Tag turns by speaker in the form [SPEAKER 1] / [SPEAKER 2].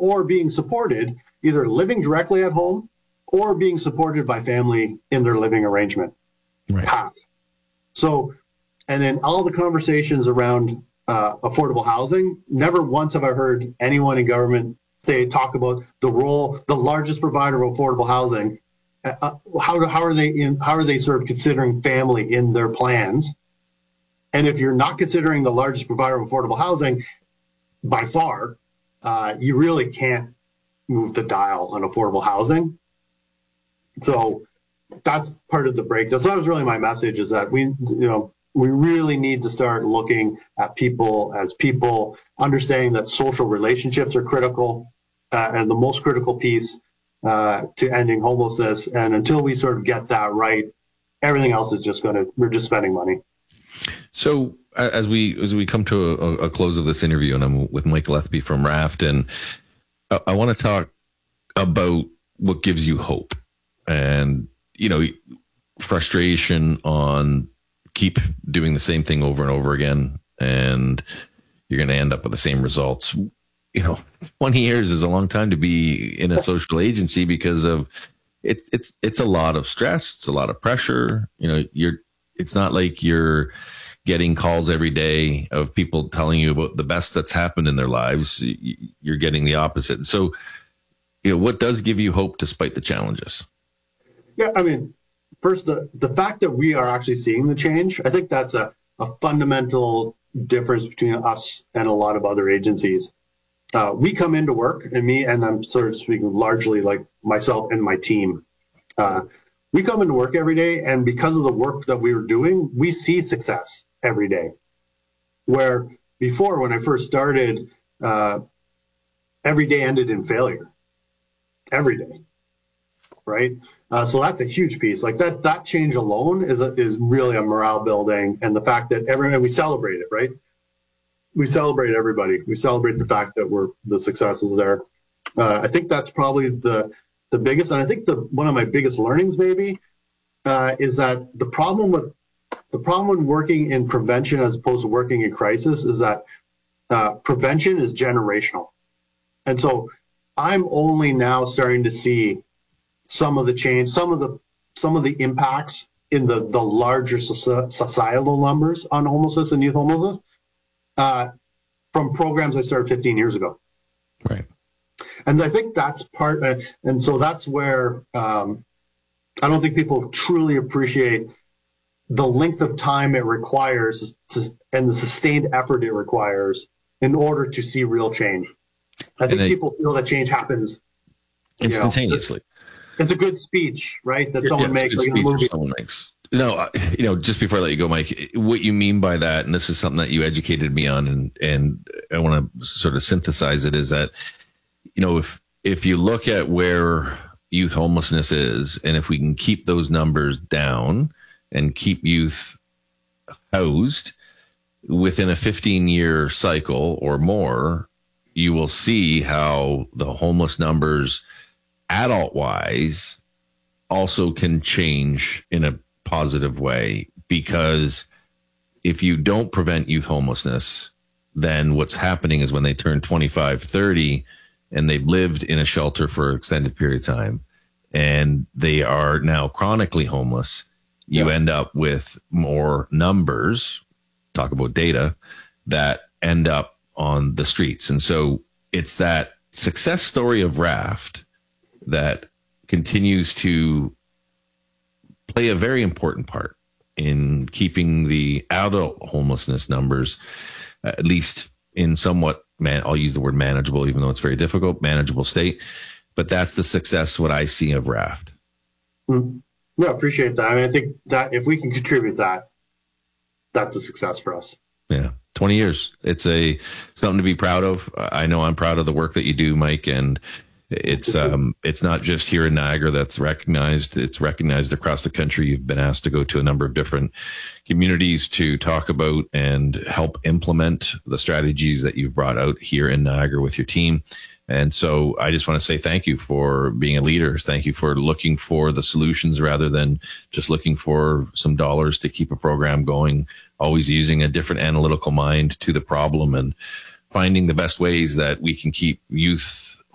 [SPEAKER 1] or being supported, either living directly at home or being supported by family in their living arrangement path. So, and then all the conversations around affordable housing, never once have I heard anyone in government talk about the role, the largest provider of affordable housing. How are they sort of considering family in their plans? And if you're not considering the largest provider of affordable housing by far, you really can't move the dial on affordable housing. So that's part of the breakdown. So that was really my message, is that we really need to start looking at people as people, understanding that social relationships are critical, and the most critical piece to ending homelessness. And until we sort of get that right, everything else is we're just spending money.
[SPEAKER 2] So as we come to a close of this interview, and I'm with Mike Letheby from Raft, and I want to talk about what gives you hope, and, frustration on keep doing the same thing over and over again, and you're going to end up with the same results. 20 years is a long time to be in a social agency, because of it's a lot of stress. It's a lot of pressure. It's not like you're getting calls every day of people telling you about the best that's happened in their lives. You're getting the opposite. So, what does give you hope despite the challenges?
[SPEAKER 1] Yeah, I mean, first, the fact that we are actually seeing the change, I think that's a fundamental difference between us and a lot of other agencies. We come into work, and I'm sort of speaking largely like myself and my team. We come into work every day, and because of the work that we were doing, we see success every day. Where before, when I first started, every day ended in failure. Every day, right? So that's a huge piece. Like that change alone is really a morale building, and the fact that we celebrate it, right? We celebrate everybody. We celebrate the fact that the success is there. I think that's probably the biggest, and I think one of my biggest learnings maybe is that the problem when working in prevention as opposed to working in crisis is that prevention is generational, and so I'm only now starting to see some of the change, some of the impacts in the larger societal numbers on homelessness and youth homelessness from programs I started 15 years ago.
[SPEAKER 2] Right.
[SPEAKER 1] And I think that's part, and so that's where I don't think people truly appreciate the length of time it requires and the sustained effort it requires in order to see real change. I think people feel that change happens
[SPEAKER 2] instantaneously.
[SPEAKER 1] It's a good speech, right? That someone makes. Like
[SPEAKER 2] someone makes. No, just before I let you go, Mike, what you mean by that, and this is something that you educated me on, and I want to sort of synthesize it, is that, if you look at where youth homelessness is, and if we can keep those numbers down and keep youth housed within a 15-year cycle or more, you will see how the homeless numbers adult-wise also can change in a positive way. Because if you don't prevent youth homelessness, then what's happening is when they turn 25, 30, and they've lived in a shelter for an extended period of time, and they are now chronically homeless, you end up with more numbers, talk about data, that end up on the streets. And so it's that success story of Raft that continues to play a very important part in keeping the adult homelessness numbers, at least in somewhat, I'll use the word manageable, even though it's very difficult, manageable state. But that's the success, what I see of Raft.
[SPEAKER 1] Mm-hmm. Yeah, appreciate that. I mean, I think that if we can contribute that, that's a success for us.
[SPEAKER 2] Yeah. 20 years. It's something to be proud of. I know I'm proud of the work that you do, Mike, and it's not just here in Niagara that's recognized. It's recognized across the country. You've been asked to go to a number of different communities to talk about and help implement the strategies that you've brought out here in Niagara with your team. And so I just want to say thank you for being a leader. Thank you for looking for the solutions rather than just looking for some dollars to keep a program going, always using a different analytical mind to the problem and finding the best ways that we can keep youth